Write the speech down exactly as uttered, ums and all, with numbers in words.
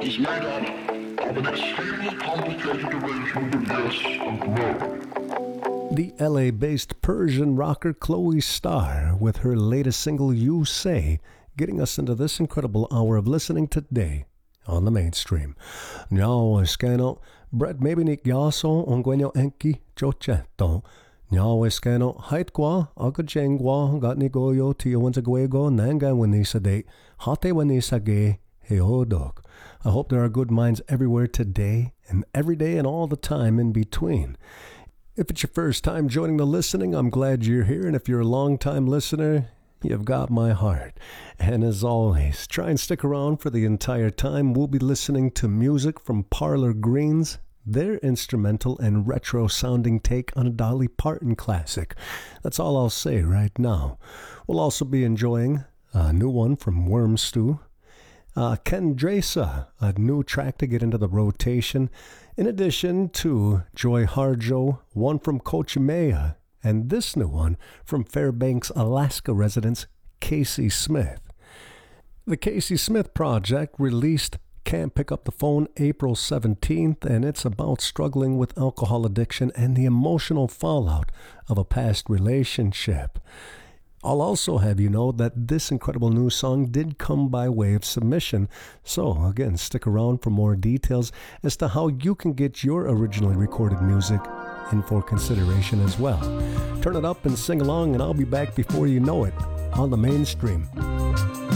is made up of an extremely complicated arrangement of yes and no. The L A-based Persian rocker Chloe Starr with her latest single You Say, getting us into this incredible hour of listening today on the mainstream. Nyawa skano, Brett maybe nik yaso onguenyo enki chocheto. Nyawa skano, haitkwa, agajengwa, gatni goyo, tiyawanzaguego, nanga wanisade, hate wanisage, heodok. I hope there are good minds everywhere today and every day and all the time in between. If it's your first time joining the listening, I'm glad you're here, and if you're a long-time listener, you've got my heart. And as always, try and stick around for the entire time. We'll be listening to music from Parlor Greens, their instrumental and retro-sounding take on a Dolly Parton classic. That's all I'll say right now. We'll also be enjoying a new one from Worm Stew, Uh, Kendresa, a new track to get into the rotation, in addition to Joy Harjo, one from Coachimea, and this new one from Fairbanks, Alaska residents Casey Smith. The Casey Smith Project released Can't Pick Up the Phone April seventeenth, and it's about struggling with alcohol addiction and the emotional fallout of a past relationship. I'll also have you know that this incredible new song did come by way of submission, so again, stick around for more details as to how you can get your originally recorded music in for consideration as well. Turn it up and sing along, and I'll be back before you know it on the mainstream.